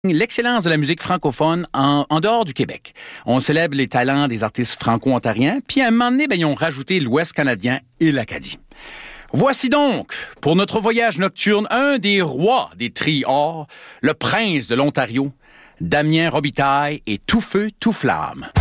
l'excellence de la musique francophone en dehors du Québec. On célèbre les talents des artistes franco-ontariens, puis à un moment donné, ils ont rajouté l'Ouest canadien et l'Acadie. Voici donc, pour notre voyage nocturne, un des rois des triors, le prince de l'Ontario, Damien Robitaille et Tout Feu, Tout Flamme.